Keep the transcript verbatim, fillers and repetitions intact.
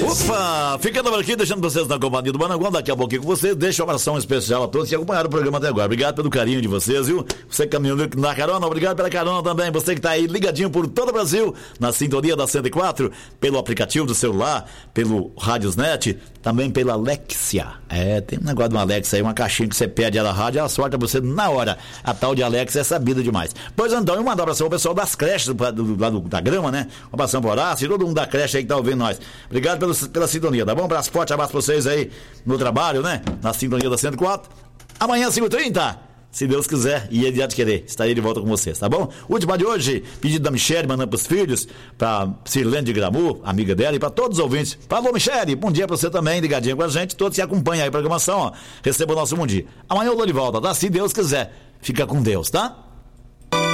Opa, ficando por aqui, deixando vocês na companhia do Maranguão, daqui a pouquinho com vocês, deixa uma abração especial a todos que acompanharam o programa até agora. Obrigado pelo carinho de vocês, viu? Você que caminhou na carona, obrigado pela carona também. Você que tá aí ligadinho por todo o Brasil, na sintonia da cento e quatro, pelo aplicativo do celular, pelo Radiosnet, também pela Alexia. É, tem um negócio de uma Alexia aí, uma caixinha que você pede ela rádio, ela sorta você na hora. A tal de Alexia é sabida demais. Pois então, eu mando um abração ao pessoal das creches, do, do, do, do, da grama, né? Um abração pro Horácio e todo mundo da creche aí que tá ouvindo nós. Obrigado pelo, pela sintonia, tá bom? Um abraço forte, abraço pra vocês aí no trabalho, né? Na sintonia da cento e quatro. Amanhã, cinco e trinta, se Deus quiser, e ele há de querer, estarei de volta com vocês, tá bom? Última de hoje, pedido da Michele, mandando pros filhos, pra Sirlene de Gramu, amiga dela, e pra todos os ouvintes. Falou, Michele, bom dia pra você também, ligadinho com a gente, todos que acompanham aí a programação, ó. Receba o nosso bom dia. Amanhã eu dou de volta, tá? Se Deus quiser. Fica com Deus, tá?